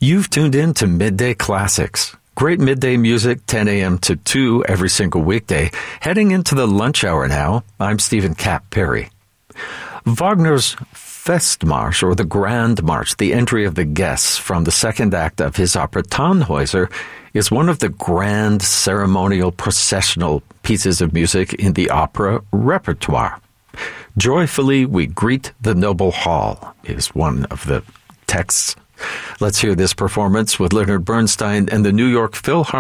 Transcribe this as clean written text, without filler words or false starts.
You've tuned in to Midday Classics. Great midday music, 10 a.m. to 2 every single weekday. Heading into the lunch hour now, I'm Stephen Cap Perry. Wagner's Festmarsch, or the Grand March, the entry of the guests from the second act of his opera Tannhäuser, is one of the grand ceremonial processional pieces of music in the opera repertoire. Joyfully we greet the noble hall is one of the texts. Let's hear this performance with Leonard Bernstein and the New York Philharmonic